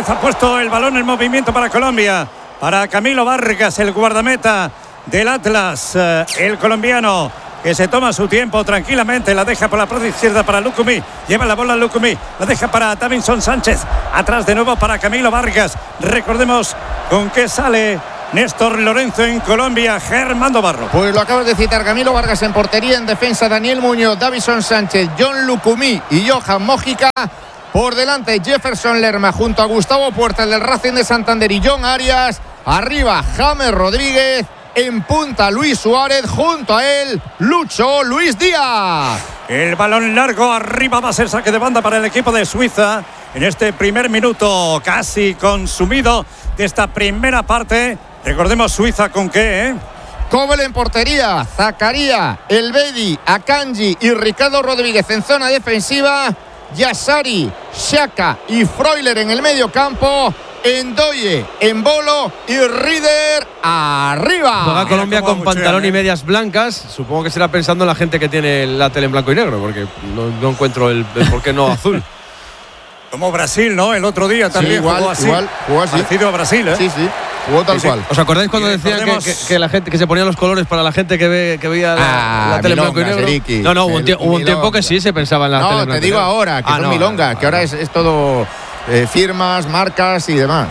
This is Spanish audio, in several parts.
Rodríguez ha puesto el balón en movimiento para Colombia. Para Camilo Vargas, el guardameta del Atlas, el colombiano, que se toma su tiempo tranquilamente, la deja por la parte izquierda para Lucumí, lleva la bola Lucumí, la deja para Davinson Sánchez, atrás de nuevo para Camilo Vargas. Recordemos con qué sale Néstor Lorenzo en Colombia, Germán Barro. Pues lo acabas de citar, Camilo Vargas en portería, en defensa Daniel Muñoz, Davinson Sánchez, John Lucumí y Johan Mójica. Por delante Jefferson Lerma junto a Gustavo Puerta, del Racing de Santander, y John Arias. Arriba James Rodríguez. En punta Luis Suárez, junto a él Lucho Luis Díaz. El balón largo arriba, va a ser saque de banda para el equipo de Suiza en este primer minuto casi consumido de esta primera parte. Recordemos Suiza con qué, Kobel en portería, Zakaria, Elvedi, Akanji y Ricardo Rodríguez en zona defensiva, Yassari, Xhaka y Freuler en el medio campo. Endoye, Embolo y Rieder arriba. Juega Colombia con pantalón y medias blancas. Supongo que será pensando en la gente que tiene la tele en blanco y negro, porque no encuentro el por qué no azul. Como Brasil, ¿no? El otro día también jugó así. Jugó así. Parecido a Brasil, Sí, jugó tal cual. ¿Os acordáis cuando decían que la gente, que se ponían los colores para la gente que veía la tele en blanco y negro? Eriki, No, hubo un tiempo que sí se pensaba en la tele en blanco y negro. No, te digo ahora, que son milongas, que ahora es todo firmas, marcas y demás.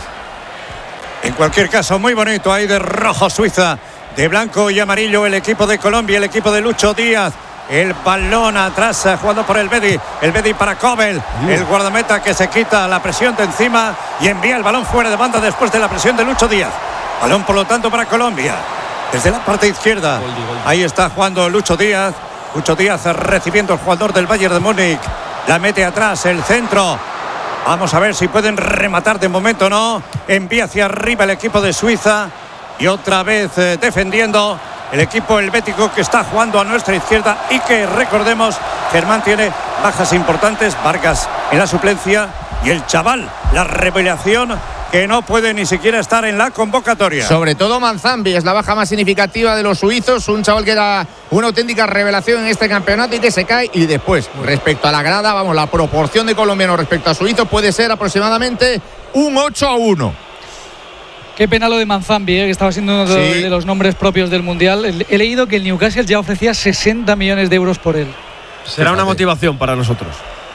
En cualquier caso, muy bonito ahí de rojo Suiza, de blanco y amarillo el equipo de Colombia, el equipo de Lucho Díaz. El balón atrás jugando por el Bedi para Kobel, el guardameta que se quita la presión de encima y envía el balón fuera de banda después de la presión de Lucho Díaz. Balón por lo tanto para Colombia desde la parte izquierda. Ahí está jugando Lucho Díaz recibiendo el jugador del Bayern de Múnich, la mete atrás, el centro. Vamos a ver si pueden rematar, de momento no. Envía hacia arriba el equipo de Suiza y otra vez defendiendo el equipo helvético, que está jugando a nuestra izquierda y que, recordemos, Germán tiene bajas importantes. Vargas en la suplencia y el chaval, la revelación, que no puede ni siquiera estar en la convocatoria. Sobre todo Manzambi es la baja más significativa de los suizos, un chaval que era una auténtica revelación en este campeonato y que se cae. Y después, respecto a la grada, la proporción de colombianos respecto a suizos puede ser aproximadamente un 8-1. Qué pena lo de Manzambi, que estaba siendo uno de los nombres propios del Mundial. He leído que el Newcastle ya ofrecía 60 millones de euros por él. Será una motivación para nosotros.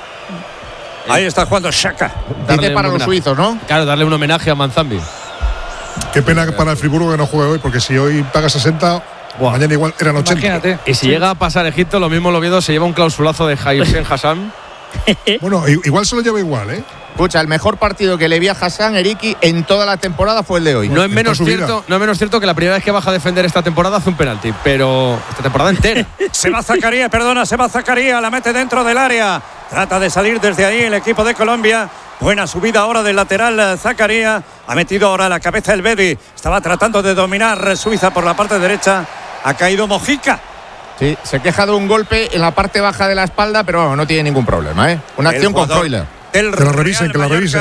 Ahí está jugando Xhaka. Dice para los suizos, ¿no? Claro, darle un homenaje a Manzambi. Qué pena para el Friburgo que no juegue hoy, porque si hoy paga 60, mañana igual eran 80. Imagínate. Y si llega a pasar Egipto, lo mismo el Oviedo se lleva un clausulazo de Hussein Hassan. Bueno, igual se lo lleva igual, Escucha, el mejor partido que le vi a Hassan, Eriki, en toda la temporada fue el de hoy. No es menos cierto que la primera vez que baja a defender esta temporada hace un penalti, pero esta temporada entera. se va Zakaria, la mete dentro del área. Trata de salir desde ahí el equipo de Colombia. Buena subida ahora del lateral Zakaria. Ha metido ahora la cabeza el Bedi. Estaba tratando de dominar Suiza por la parte derecha. Ha caído Mójica. Sí, se queja de un golpe en la parte baja de la espalda, pero no tiene ningún problema, Una acción con Freuler. Que la revisen.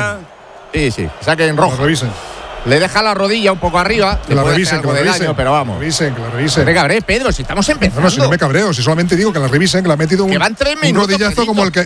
Sí, saquen rojo. Que la revisen. Le deja la rodilla un poco arriba. Que la revisen, pero vamos. Que la revisen. No te cabrees, Pedro, si estamos empezando. No, si no me cabreo, si solamente digo que la revisen, que le ha metido un rodillazo como el que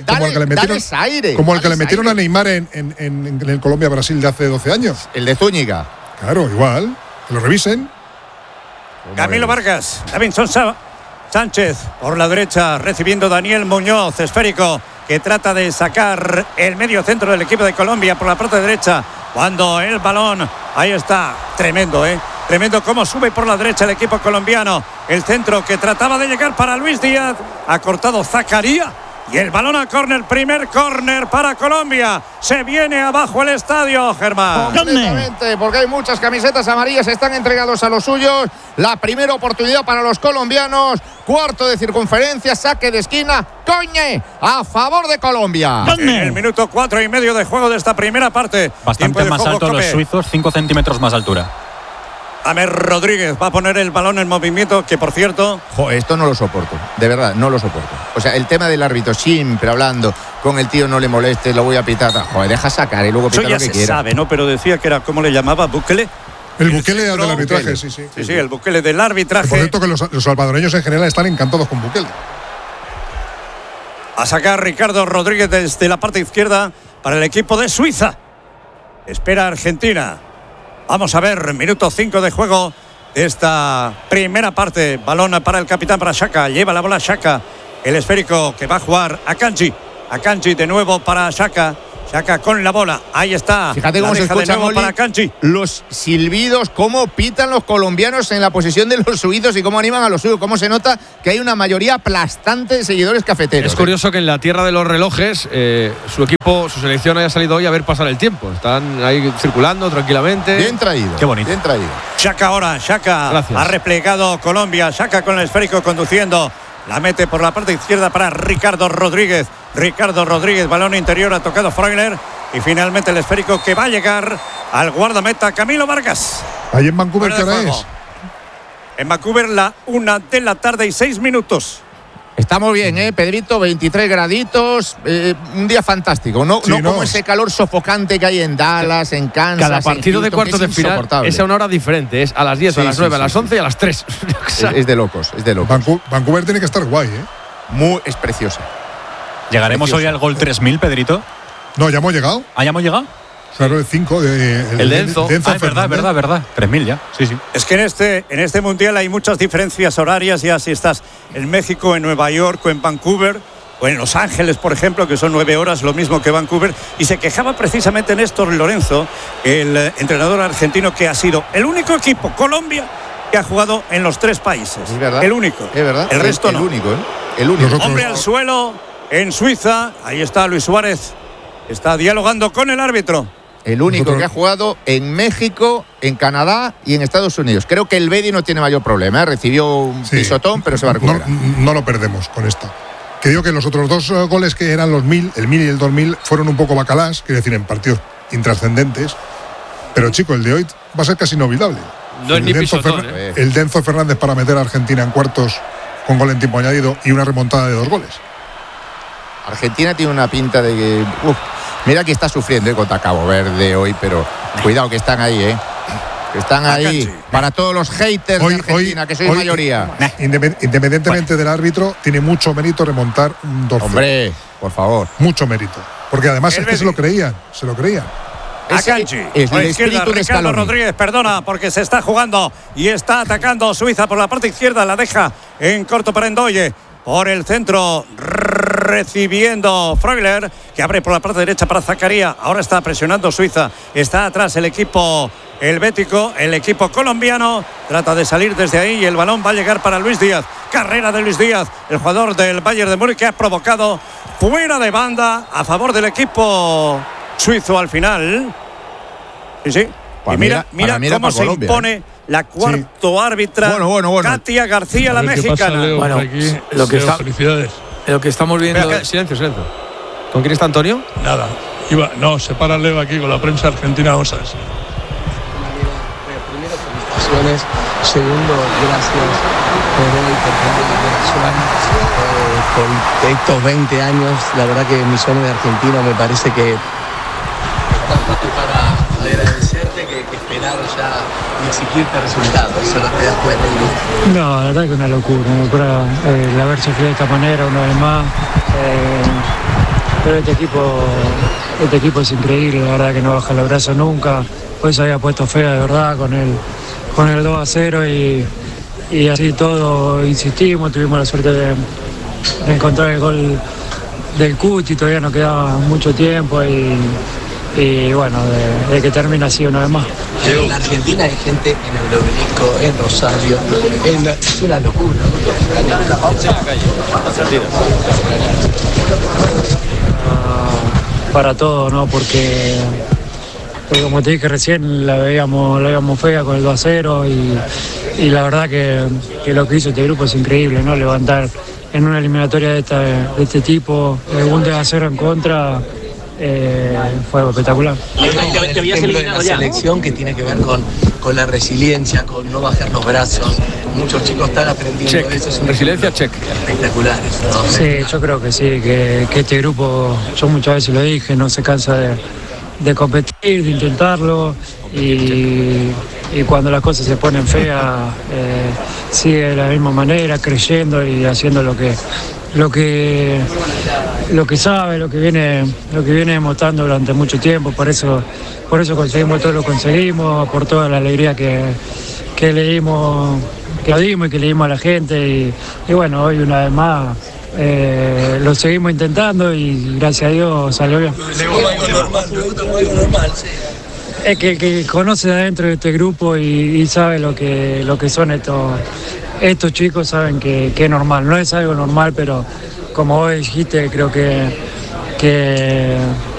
le metieron a Neymar en el Colombia-Brasil de hace 12 años. El de Zúñiga. Claro, igual. Que lo revisen. Camilo Vargas, Davinson Sánchez por la derecha, recibiendo Daniel Muñoz, esférico, que trata de sacar el medio centro del equipo de Colombia por la parte derecha. Cuando el balón, ahí está, tremendo, tremendo cómo sube por la derecha el equipo colombiano. El centro que trataba de llegar para Luis Díaz, ha cortado Zakaria. Y el balón a córner, primer córner para Colombia. Se viene abajo el estadio, Germán. Completamente, porque hay muchas camisetas amarillas, están entregados a los suyos. La primera oportunidad para los colombianos. Cuarto de circunferencia, saque de esquina. Coñe, a favor de Colombia. En el minuto 4,5 de juego de esta primera parte. Bastante más alto los suizos, 5 centímetros más de altura. James Rodríguez va a poner el balón en movimiento, que por cierto... Esto no lo soporto, de verdad, no lo soporto. O sea, el tema del árbitro, siempre hablando con el tío, no le moleste, lo voy a pitar. Deja sacar y luego pita lo que quiera. Eso ya se sabe, ¿no? Pero decía que era, ¿cómo le llamaba? ¿Bukele? El Bukele del arbitraje, sí. Sí, el Bukele del arbitraje. Por cierto que los salvadoreños en general están encantados con Bukele. A sacar Ricardo Rodríguez desde la parte izquierda para el equipo de Suiza. Espera Argentina. Vamos a ver, minuto 5 de juego de esta primera parte. Balón para el capitán, para Xhaka. Lleva la bola Xhaka. El esférico que va a jugar Akanji. Akanji de nuevo para Xhaka. Xhaka con la bola. Ahí está. Fíjate cómo se escuchan para Akanji. Los silbidos, cómo pitan los colombianos en la posición de los suizos y cómo animan a los suyos. Cómo se nota que hay una mayoría aplastante de seguidores cafeteros. Es curioso que en la tierra de los relojes su equipo, su selección haya salido hoy a ver pasar el tiempo. Están ahí circulando tranquilamente. Bien traído. Qué bonito. Bien traído. Xhaka ahora. Xhaka. Gracias. Ha replegado Colombia. Xhaka con el esférico conduciendo. La mete por la parte izquierda para Ricardo Rodríguez. Ricardo Rodríguez, balón interior, ha tocado Freuler. Y finalmente el esférico que va a llegar al guardameta Camilo Vargas. Ahí en Vancouver, ¿qué hora es? En Vancouver, la 1:06 p.m. Estamos bien, Pedrito, 23 graditos, un día fantástico, no como ese calor sofocante que hay en Dallas, en Kansas. Cada partido de cuartos de final es a una hora diferente, es a las 10, a las 9, a las 11 y a las 3. Es de locos, es de locos. Vancouver tiene que estar guay, Es preciosa. ¿Llegaremos hoy al gol 3000, Pedrito? No, ya hemos llegado. ¿Ah, ya hemos llegado? Claro, el 5 el de Enzo. Es verdad. 3000 ya. Sí. Es que en este mundial hay muchas diferencias horarias. Ya si estás en México, en Nueva York o en Vancouver o en Los Ángeles, por ejemplo, que son 9 horas, lo mismo que Vancouver. Y se quejaba precisamente Néstor Lorenzo, el entrenador argentino, que ha sido el único equipo, Colombia, que ha jugado en los 3 países. Es verdad. El único. Es verdad. El resto no. El único. Hombre al suelo en Suiza. Ahí está Luis Suárez. Está dialogando con el árbitro. El único que ha jugado en México, en Canadá y en Estados Unidos. Creo que el Bedi no tiene mayor problema. Recibió un pisotón, pero se va a recuperar. No lo perdemos con esta. Que digo que los otros 2 goles que eran los 1000, el 1000 y el 2000, fueron un poco bacalás, quiero decir, en partidos intrascendentes. Pero, chico, el de hoy va a ser casi inolvidable. No es ni pisotón. El de Enzo Fernández para meter a Argentina en cuartos con gol en tiempo añadido y una remontada de 2 goles. Argentina tiene una pinta de que... mira que está sufriendo contra Cabo Verde hoy, pero cuidado que están ahí, que están ahí para todos los haters de Argentina, que sois mayoría. Independientemente del árbitro, tiene mucho mérito remontar un 2-0. Hombre, por favor. Mucho mérito. Porque además es que se lo creían. Akanji, es el espíritu de Ricardo Rodríguez, perdona, porque se está jugando y está atacando Suiza por la parte izquierda, la deja en corto para Ndoye. Por el centro, recibiendo Freuler, que abre por la parte derecha para Zakaria. Ahora está presionando Suiza. Está atrás el equipo helvético, el equipo colombiano. Trata de salir desde ahí y el balón va a llegar para Luis Díaz. Carrera de Luis Díaz, el jugador del Bayern de Múnich, que ha provocado fuera de banda a favor del equipo suizo al final. Sí. Y mira cómo se impone la cuarto árbitra, Katia García, la mexicana. Bueno, lo que estamos viendo. Silencio. ¿Con quién está Antonio? Nada. Sepárale aquí con la prensa argentina, vamos a ver. Primero, felicitaciones. Segundo, gracias por estos 20 años. La verdad que mi sueño de argentino me parece que para agradecerte que esperar ya y exigirte resultados, eso no te das cuenta. No, la verdad que es una locura el haber sufrido de esta manera una vez más. Pero este equipo es increíble, la verdad que no baja los brazos nunca. Hoy se había puesto fea de verdad con el 2-0 y así todo insistimos, tuvimos la suerte de encontrar el gol del Cuti, todavía nos quedaba mucho tiempo y bueno, de que termina así una vez más. En la Argentina hay gente en el Obelisco, en Rosario, es una locura. Para todo, ¿no? Porque como te dije recién, la veíamos fea con el 2-0 y la verdad que lo que hizo este grupo es increíble, ¿no? Levantar en una eliminatoria de este tipo, un 2-0 en contra. Fue espectacular. Te habías eliminado ya. Una selección que tiene que ver con la resiliencia, con no bajar los brazos. Muchos chicos están aprendiendo de eso. Resiliencia, espectaculares, ¿no? Sí, yo creo que sí, que este grupo, yo muchas veces lo dije, no se cansa de competir, de intentarlo y cuando las cosas se ponen feas sigue de la misma manera, creyendo y haciendo lo que lo que sabe, lo que viene demostrando durante mucho tiempo. Por eso conseguimos todo lo que conseguimos, por toda la alegría que dimos y que le dimos a la gente. Y bueno, hoy una vez más lo seguimos intentando y gracias a Dios salió bien. Es que conoce de adentro de este grupo y sabe lo que son estos chicos, saben que es normal. No es algo normal, pero como vos dijiste, creo que